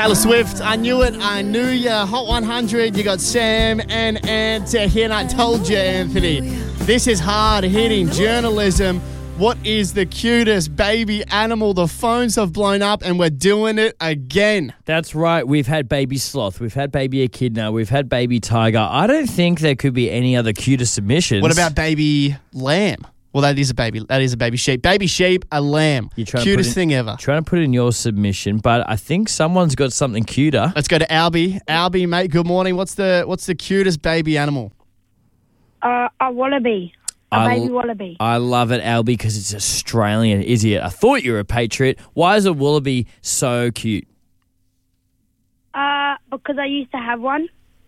Taylor Swift, I knew it, I knew ya. Hot 100, you got Sam and Ant here, and I told you, Anthony. This is hard-hitting journalism. What is the cutest baby animal? The phones have blown up and we're doing it again. That's right. We've had baby sloth. We've had baby echidna. We've had baby tiger. I don't think there could be any other cuter submissions. What about baby lamb? Well, that is a baby sheep. Baby sheep, a lamb. Cutest thing ever. Trying to put in your submission, but I think someone's got something cuter. Let's go to Albie. Albie, mate, good morning. What's the cutest baby animal? A wallaby. Baby wallaby. I love it, Albie, because it's Australian. Izzy, I thought you were a patriot. Why is a wallaby so cute? Because I used to have one.